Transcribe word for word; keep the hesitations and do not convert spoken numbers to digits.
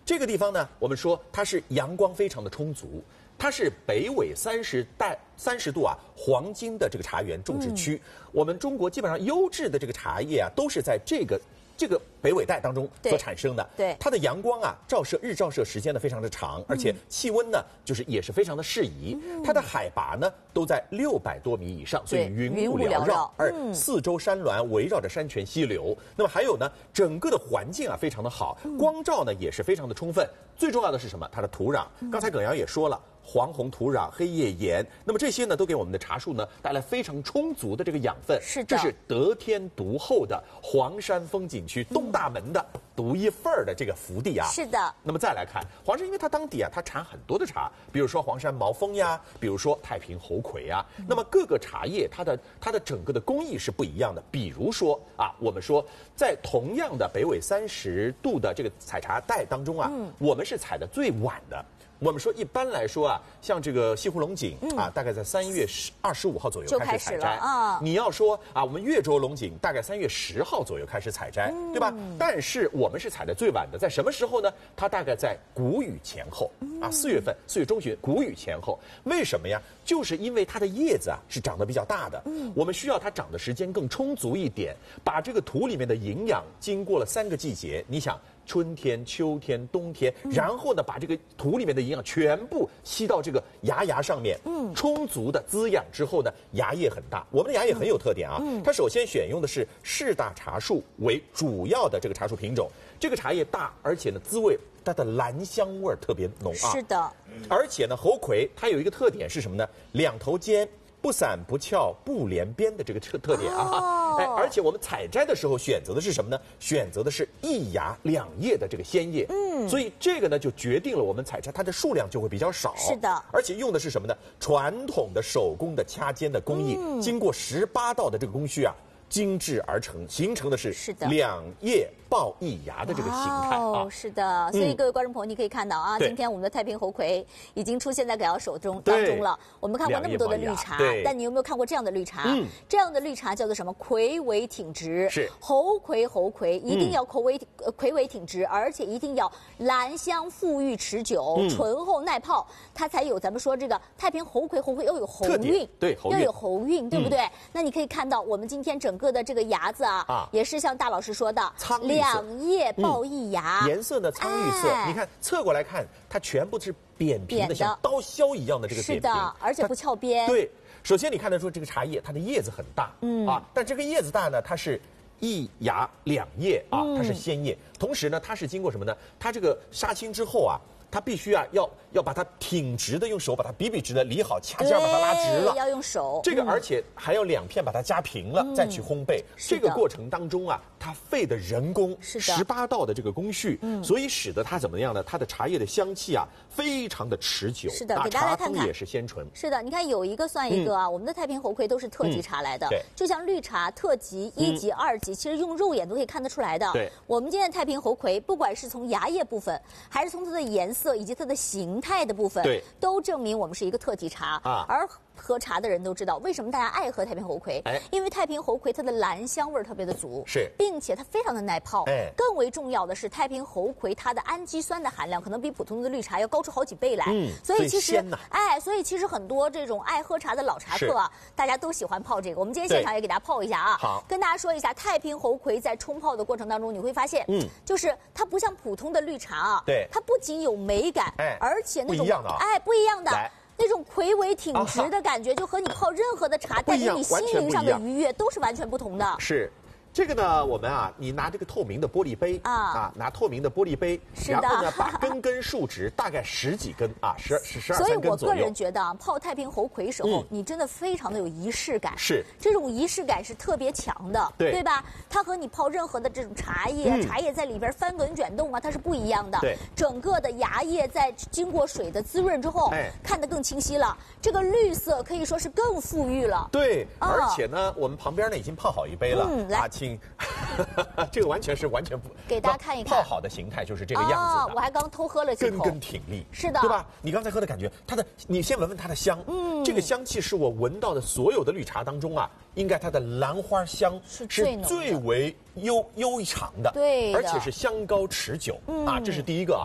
这个地方呢，我们说它是阳光非常的充足，它是北纬三十带三十度啊黄金的这个茶园种植区。嗯、我们中国基本上优质的这个茶叶啊，都是在这个。这个北纬带当中所产生的， 对它的阳光啊，照射日照射时间呢非常的长，而且气温呢就是也是非常的适宜。嗯、它的海拔呢都在六百多米以上，所以云雾缭绕，而四周山峦围绕着山泉溪流。那么还有呢，整个的环境啊非常的好，光照呢也是非常的充分。最重要的是什么？它的土壤，刚才耿阳也说了。黄红土壤、黑叶岩，那么这些呢，都给我们的茶树呢带来非常充足的这个养分。 是的， 这是得天独厚的黄山风景区东大门的独一份儿的这个福地啊。 是的。 那么再来看黄山，因为它当地啊，它产很多的茶，比如说黄山毛峰呀，比如说太平猴魁呀。嗯、那么各个茶叶它的它的整个的工艺是不一样的。比如说啊，我们说在同样的北纬三十度的这个采茶带当中啊，嗯、我们是采的最晚的。我们说一般来说啊，像这个西湖龙井、嗯、啊，大概在三月十二十五号左右开始采摘啊。你要说啊，我们越州龙井大概三月十号左右开始采摘，嗯、对吧？但是我们是采的最晚的，在什么时候呢？它大概在谷雨前后啊，四月份，四月中旬，谷雨前后。为什么呀？就是因为它的叶子啊是长得比较大的，嗯、我们需要它长的时间更充足一点，把这个土里面的营养经过了三个季节，你想。春天、秋天、冬天，然后呢，把这个土里面的营养全部吸到这个芽芽上面，嗯，充足的滋养之后呢，芽叶很大。我们的芽叶很有特点啊，嗯、它首先选用的是士大茶树为主要的这个茶树品种，这个茶叶大，而且呢，滋味它的兰香味儿特别浓啊。 是的， 而且呢，猴魁它有一个特点是什么呢？两头尖。不散不翘不连边的这个特特点啊，哦、哎，而且我们采摘的时候选择的是什么呢？选择的是一芽两叶的这个鲜叶，嗯，所以这个呢就决定了我们采摘它的数量就会比较少， 是的， 而且用的是什么呢？传统的手工的掐尖的工艺，嗯、经过十八道的这个工序啊。精致而成，形成的是是的两叶抱一芽的这个形态啊， 是的。所以各位观众朋友，你可以看到啊，今天我们的太平猴魁已经出现在耿瑶手中当中了。我们看过那么多的绿茶，但你有没有看过这样的绿茶？嗯，这样的绿茶叫做什么？魁伟挺直。 是猴魁，猴魁一定要魁伟魁伟挺直，而且一定要兰香馥郁持久，醇厚耐泡，它才有咱们说这个太平猴魁，猴魁要有喉韵， 对， 要有喉韵，对不对？那你可以看到我们今天整个的这个芽子啊，啊也是像大老师说的，两叶抱一芽， 嗯、颜色呢苍绿色。哎、你看侧过来看，它全部是扁平的，像刀削一样的这个扁平， 是的，而且不翘边。 对，首先你看得出这个茶叶它的叶子很大，嗯啊，但这个叶子大呢，它是一芽两叶啊，它是鲜叶。嗯、同时呢，它是经过什么呢？它这个杀青之后啊。它必须啊，要要把它挺直的，用手把它笔笔直的理好，掐尖把它拉直了。 要用手。 这个而且还要两片把它夹平了，嗯、再去烘焙。这个过程当中啊，它费的人工十八道的这个工序，嗯、所以使得它怎么样呢？它的茶叶的香气啊，非常的持久。 是的，给大家来看看， 也是鲜醇。 是的，你看有一个算一个啊，嗯、我们的太平猴魁都是特级茶来的。 对、嗯， 就像绿茶特级、一级、二级，其实用肉眼都可以看得出来的。 对， 我们今天的太平猴魁，不管是从芽叶部分，还是从它的颜色以及它的形态的部分， 对， 都证明我们是一个特级茶啊。而喝茶的人都知道，为什么大家爱喝太平猴魁？哎，因为太平猴魁它的兰香味儿特别的足， 是， 并且它非常的耐泡。哎，更为重要的是，太平猴魁它的氨基酸的含量可能比普通的绿茶要高出好几倍来。嗯，所以其实，哎，所以其实很多这种爱喝茶的老茶客啊，大家都喜欢泡这个。我们今天现场也给大家泡一下啊， 好， 跟大家说一下，太平猴魁在冲泡的过程当中，你会发现，嗯，就是它不像普通的绿茶啊， 对， 它不仅有美感，哎，而且那种不一样的， 哎，不一样的。那种魁伟挺直的感觉，就和你泡任何的茶带给你心灵上的愉悦都是完全不同的。 是。这个呢，我们啊，你拿这个透明的玻璃杯啊，啊，拿透明的玻璃杯，然后呢，把根根树脂大概十几根啊，十十十二三根左右。 所以我个人觉得啊，泡太平猴魁时候，嗯、你真的非常的有仪式感。 是， 这种仪式感是特别强的， 对对吧？它和你泡任何的这种茶叶，嗯、茶叶在里边翻滚卷动啊，它是不一样的。 对， 整个的芽叶在经过水的滋润之后，哎，看得更清晰了。这个绿色可以说是更馥郁了。 对，啊、而且呢，我们旁边呢已经泡好一杯了，嗯、来，请。这个完全是完全不给大家看一看， 泡好的形态就是这个样子的。 哦、我还刚偷喝了几口， 根根挺立， 是的， 对吧？你刚才喝的感觉，它的你先闻闻它的香，嗯，这个香气是我闻到的所有的绿茶当中啊，应该它的兰花香是最最为悠悠长的， 对的， 而且是香高持久，嗯、啊，这是第一个啊。